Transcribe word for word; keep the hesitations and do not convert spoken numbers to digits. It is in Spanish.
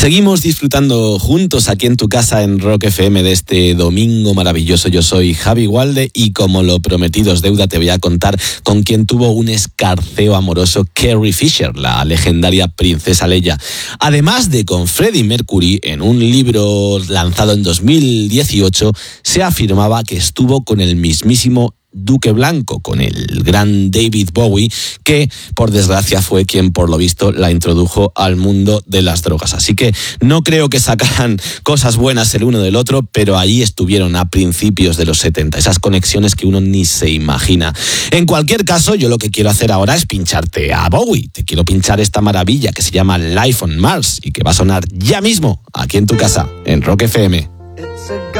Seguimos disfrutando juntos aquí en tu casa en Rock F M de este domingo maravilloso. Yo soy Javi Gualde y como lo prometido es deuda, te voy a contar con quién tuvo un escarceo amoroso Carrie Fisher, la legendaria princesa Leia. Además de con Freddie Mercury, en un libro lanzado en dos mil dieciocho se afirmaba que estuvo con el mismísimo Duque Blanco, con el gran David Bowie, que por desgracia fue quien por lo visto la introdujo al mundo de las drogas. Así que no creo que sacaran cosas buenas el uno del otro, pero ahí estuvieron a principios de los setenta, esas conexiones que uno ni se imagina. En cualquier caso, yo lo que quiero hacer ahora es pincharte a Bowie. Te quiero pinchar esta maravilla que se llama Life on Mars y que va a sonar ya mismo aquí en tu casa, en Rock F M.